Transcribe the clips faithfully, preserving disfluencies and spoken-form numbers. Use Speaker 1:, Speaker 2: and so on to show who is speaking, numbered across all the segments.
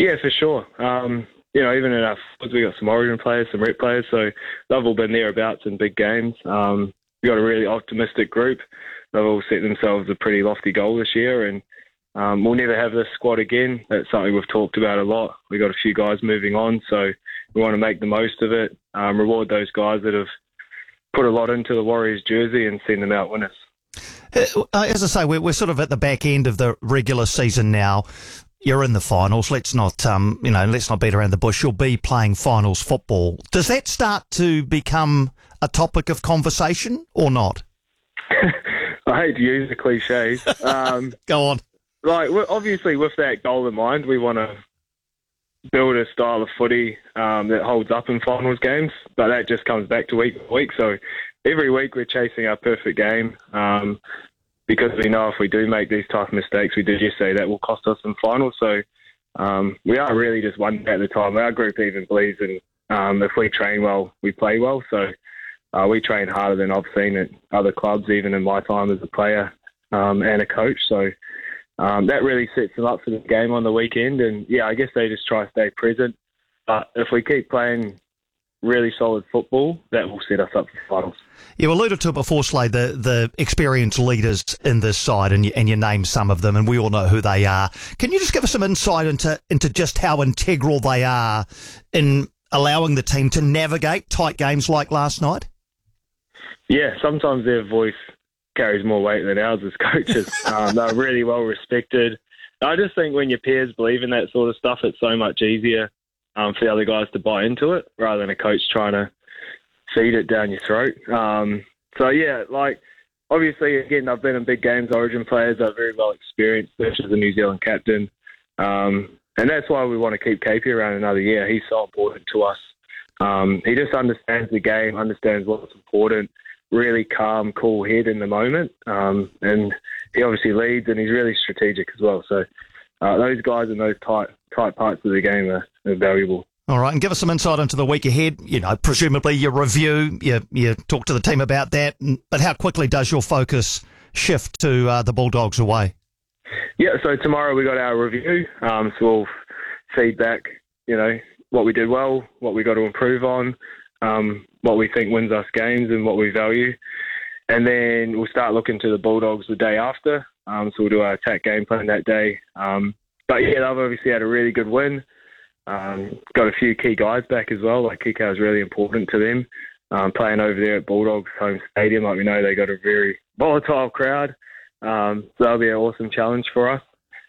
Speaker 1: Yeah, for sure. Um, you know, even in our forwards, we got some Origin players, some rep players, so they've all been thereabouts in big games. Um, we got a really optimistic group. They've all set themselves a pretty lofty goal this year, and um, we'll never have this squad again. That's something we've talked about a lot. We got a few guys moving on, so we want to make the most of it, um, reward those guys that have put a lot into the Warriors jersey and send them out winners.
Speaker 2: Uh, as I say, we're, we're sort of at the back end of the regular season now. You're in the finals. Let's not, um, you know, let's not beat around the bush. You'll be playing finals football. Does that start to become a topic of conversation or not?
Speaker 1: I hate to use the cliches. Um,
Speaker 2: Go on.
Speaker 1: Like, obviously, with that goal in mind, we want to build a style of footy um, that holds up in finals games, but that just comes back to week to week. So every week we're chasing our perfect game. Um, Because we know if we do make these type of mistakes, we did just say that will cost us in finals. So um, we are really just one day at a time. Our group even believes in um, if we train well, we play well. So uh, we train harder than I've seen at other clubs, even in my time as a player um, and a coach. So um, that really sets them up for the game on the weekend. And yeah, I guess they just try to stay present. But if we keep playing really solid football, that will set us up for finals.
Speaker 2: You alluded to it before, Slade, the, the experienced leaders in this side, and you, and you named some of them, and we all know who they are. Can you just give us some insight into, into just how integral they are in allowing the team to navigate tight games like last night?
Speaker 1: Yeah, sometimes their voice carries more weight than ours as coaches. um, they're really well respected. I just think when your peers believe in that sort of stuff, it's so much easier um, for the other guys to buy into it rather than a coach trying to feed it down your throat. Um, so, yeah, like, obviously, again, I've been in big games, Origin players are very well experienced, especially as a New Zealand captain. Um, and that's why we want to keep K P around another year. He's so important to us. Um, he just understands the game, understands what's important, really calm, cool head in the moment. Um, and he obviously leads, and he's really strategic as well. So uh, those guys in those tight, tight parts of the game are, are valuable.
Speaker 2: All right, and give us some insight into the week ahead. You know, presumably you review, you, you talk to the team about that, but how quickly does your focus shift to uh, the Bulldogs away?
Speaker 1: Yeah, so tomorrow we got our review, um, so we'll feedback, you know, what we did well, what we got to improve on, um, what we think wins us games and what we value. And then we'll start looking to the Bulldogs the day after, um, so we'll do our attack game plan that day. Um, but yeah, they've obviously had a really good win. Um, got a few key guys back as well. Like Kiko is really important to them. Um, playing over there at Bulldogs home stadium, like we know they got a very volatile crowd. Um, so that'll be an awesome challenge for us.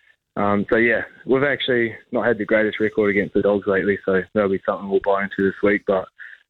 Speaker 1: Um, so yeah, we've actually not had the greatest record against the Dogs lately, so that'll be something we'll buy into this week. But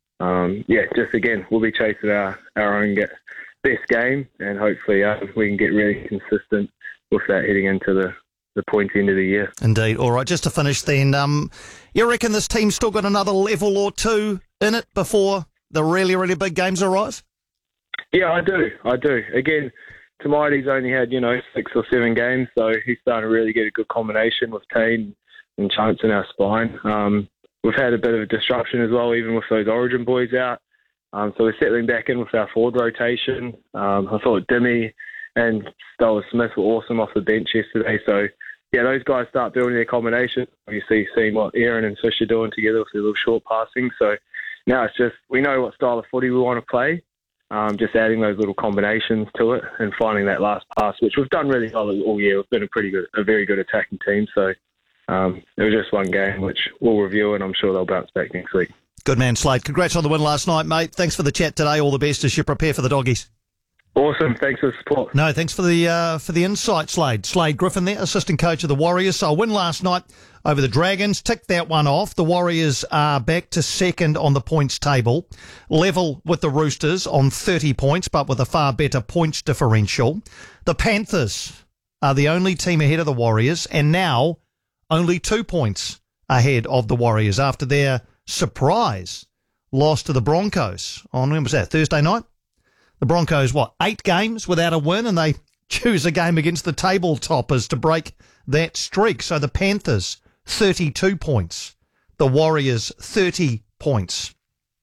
Speaker 1: um, yeah, just again, we'll be chasing our, our own get, best game, and hopefully uh, we can get really consistent with that heading into the the pointy end of the year.
Speaker 2: Indeed. All right, just to finish then, um, you reckon this team's still got another level or two in it before the really, really big games arrive?
Speaker 1: Yeah, I do. I do. Again, Tamati's only had, you know, six or seven games, so he's starting to really get a good combination with Tane and Chance in our spine. Um, we've had a bit of a disruption as well, even with those Origin boys out. Um, so we're settling back in with our forward rotation. Um, I thought Dimmy and Stella Smith were awesome off the bench yesterday. So, yeah, those guys start building their combination. Obviously, seeing what Aaron and Fish are doing together with their little short passing. So now it's just, we know what style of footy we want to play. Um, just adding those little combinations to it and finding that last pass, which we've done really well all year. We've been a pretty good, a very good attacking team. So um, it was just one game, which we'll review, and I'm sure they'll bounce back next week.
Speaker 2: Good man, Slade. Congrats on the win last night, mate. Thanks for the chat today. All the best as you prepare for the Doggies.
Speaker 1: Awesome. Thanks for the support.
Speaker 2: No, thanks for the uh, for the insight, Slade. Slade Griffin there, assistant coach of the Warriors. So a win last night over the Dragons. Tick that one off. The Warriors are back to second on the points table, level with the Roosters on thirty points, but with a far better points differential. The Panthers are the only team ahead of the Warriors, and now only two points ahead of the Warriors after their surprise loss to the Broncos on, when was that, Thursday night? The Broncos, what, eight games without a win, and they choose a game against the table toppers to break that streak. So the Panthers, thirty-two points. The Warriors, thirty points.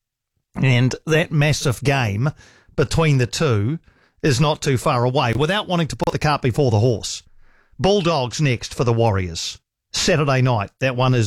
Speaker 2: And that massive game between the two is not too far away, without wanting to put the cart before the horse. Bulldogs next for the Warriors. Saturday night. That one is